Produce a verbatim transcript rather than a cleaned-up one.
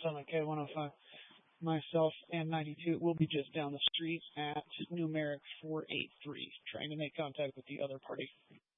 seven K one oh five. Myself and ninety-two will be just down the street at numeric four eight three, trying to make contact with the other party.